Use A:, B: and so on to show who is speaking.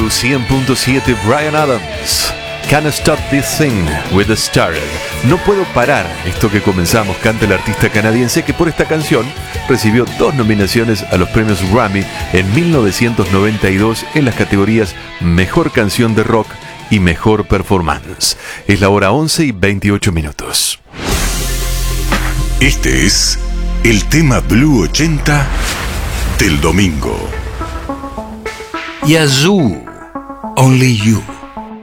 A: 100.7 Bryan Adams. Can't Stop This Thing with the Started. No puedo parar esto que comenzamos, canta el artista canadiense que por esta canción recibió 2 nominaciones a los premios Grammy en 1992 en las categorías Mejor Canción de Rock y Mejor Performance. Es la hora 11:28.
B: Este es el tema Blue 80 del domingo.
C: Yazoo, Only You.